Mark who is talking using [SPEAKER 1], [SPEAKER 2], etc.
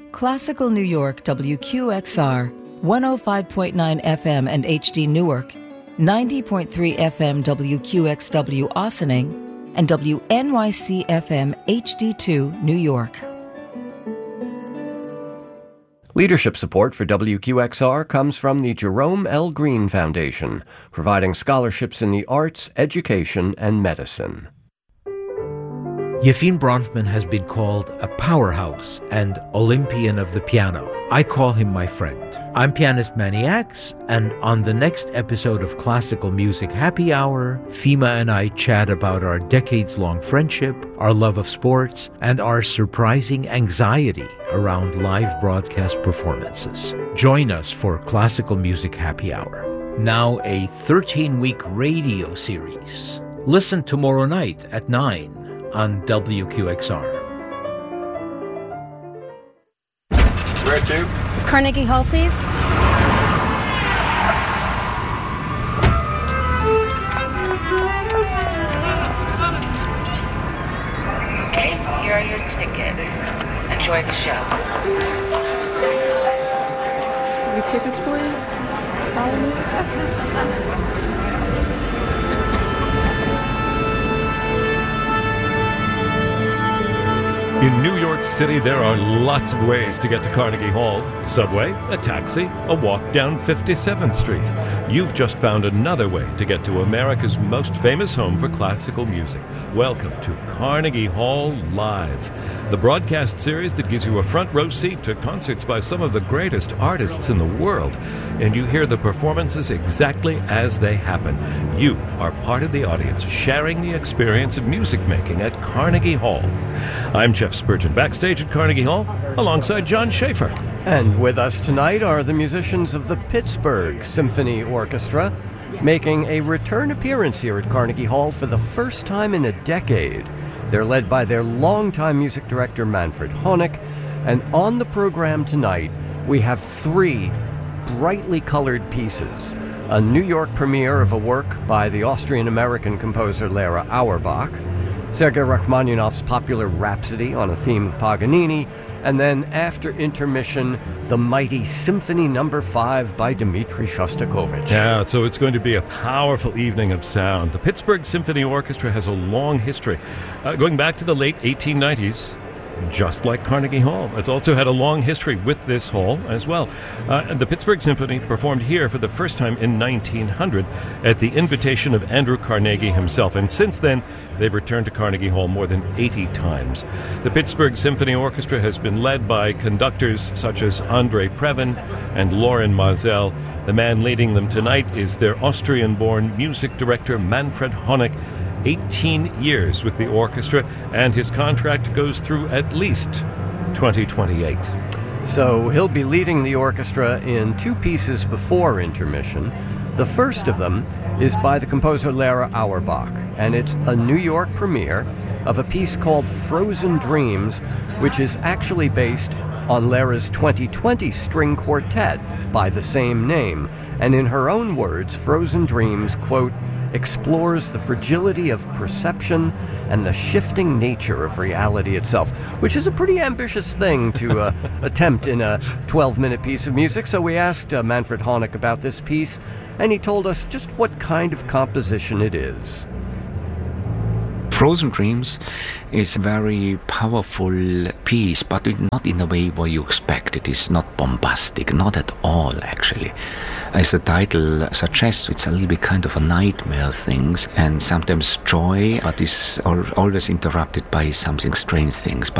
[SPEAKER 1] Classical New York WQXR, 105.9 FM and HD Newark, 90.3 FM WQXW Ossining, and WNYC FM HD2 New York.
[SPEAKER 2] Leadership support for WQXR comes from the Jerome L. Green Foundation, providing scholarships in the arts, education, and medicine.
[SPEAKER 3] Yefim Bronfman has been called a powerhouse and Olympian of the piano. I call him my friend. I'm pianist Manny Axe, and on the next episode of Classical Music Happy Hour, Fima and I chat about our decades-long friendship, our love of sports, and our surprising anxiety around live broadcast performances. Join us for Classical Music Happy Hour, now a 13-week radio series. Listen tomorrow night at 9 on WQXR.
[SPEAKER 4] Where to?
[SPEAKER 5] Carnegie Hall, please.
[SPEAKER 6] Okay, here are your tickets. Enjoy the show.
[SPEAKER 7] Your tickets, please. Follow me.
[SPEAKER 8] In New York City, there are lots of ways to get to Carnegie Hall. Subway, a taxi, a walk down 57th Street. You've just found another way to get to America's most famous home for classical music. Welcome to Carnegie Hall Live, the broadcast series that gives you a front row seat to concerts by some of the greatest artists in the world. And you hear the performances exactly as they happen. You are part of the audience, sharing the experience of music making at Carnegie Hall. I'm Jeff Spurgeon, backstage at Carnegie Hall, alongside John Schaefer.
[SPEAKER 2] And with us tonight are the musicians of the Pittsburgh Symphony Orchestra, making a return appearance here at Carnegie Hall for the first time in a decade. They're led by their longtime music director, Manfred Honeck. And on the program tonight, we have three brightly colored pieces. A New York premiere of a work by the Austrian-American composer Lera Auerbach, Sergei Rachmaninoff's popular Rhapsody on a theme of Paganini, and then after intermission, the mighty Symphony No. 5 by Dmitri Shostakovich.
[SPEAKER 8] Yeah, so it's going to be a powerful evening of sound. The Pittsburgh Symphony Orchestra has a long history, going back to the late 1890s. Just like Carnegie Hall. It's also had a long history with this hall as well. The Pittsburgh Symphony performed here for the first time in 1900 at the invitation of Andrew Carnegie himself, and since then they've returned to Carnegie Hall more than 80 times. The Pittsburgh Symphony Orchestra has been led by conductors such as Andrei Previn and Loren Maazel. The man leading them tonight is their Austrian-born music director Manfred Honeck, 18 years with the orchestra, and his contract goes through at least 2028.
[SPEAKER 2] So he'll be leading the orchestra in two pieces before intermission. The first of them is by the composer Lera Auerbach, and it's a New York premiere of a piece called Frozen Dreams, which is actually based on Lera's 2020 string quartet by the same name. And in her own words, Frozen Dreams, quote, explores the fragility of perception and the shifting nature of reality itself, which is a pretty ambitious thing to attempt in a 12-minute piece of music. So we asked Manfred Honeck about this piece, and he told us just what kind of composition it is.
[SPEAKER 9] Frozen Dreams is a very powerful piece, but not in a way where you expect. It is not bombastic, not at all, actually. As the title suggests, it's a little bit kind of a nightmare things, and sometimes joy, but is always interrupted by something strange things.